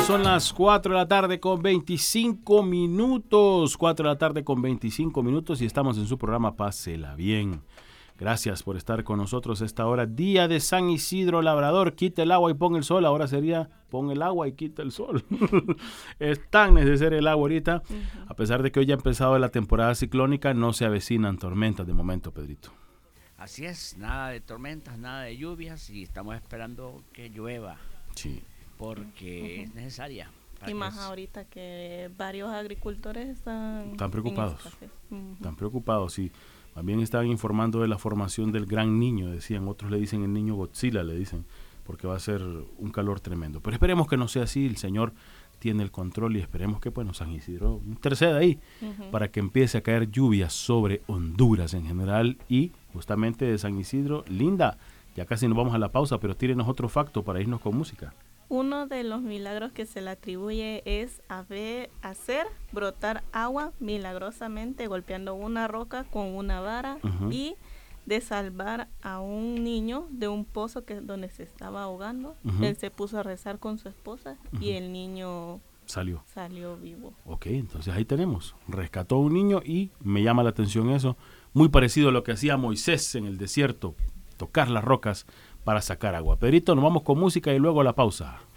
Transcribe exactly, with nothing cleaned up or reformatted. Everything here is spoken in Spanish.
son las cuatro de la tarde con veinticinco minutos. cuatro de la tarde con veinticinco minutos y estamos en su programa Pásela Bien. Gracias por estar con nosotros a esta hora. Día de San Isidro Labrador. Quita el agua y pon el sol. Ahora sería pon el agua y quita el sol. Es tan necesario el agua ahorita. Uh-huh. A pesar de que hoy ya ha empezado la temporada ciclónica, no se avecinan tormentas de momento, Pedrito. Así es, nada de tormentas, nada de lluvias y estamos esperando que llueva. Sí. Porque uh-huh. es necesaria. Y más ahorita que varios agricultores están... Están preocupados. Uh-huh. Están preocupados, sí. También estaban informando de la formación del gran niño, decían. Otros le dicen el niño Godzilla, le dicen, porque va a ser un calor tremendo. Pero esperemos que no sea así. El Señor tiene el control y esperemos que, bueno, San Isidro interceda ahí uh-huh. para que empiece a caer lluvia sobre Honduras en general y justamente de San Isidro. Linda, ya casi nos vamos a la pausa, pero tírenos otro facto para irnos con música. Uno de los milagros que se le atribuye es haber, hacer brotar agua milagrosamente golpeando una roca con una vara uh-huh. y de salvar a un niño de un pozo que donde se estaba ahogando. Uh-huh. Él se puso a rezar con su esposa uh-huh. y el niño salió. salió vivo. Ok, entonces ahí tenemos. Rescató a un niño y me llama la atención eso. Muy parecido a lo que hacía Moisés en el desierto, tocar las rocas para sacar agua. Pedrito, nos vamos con música y luego la pausa.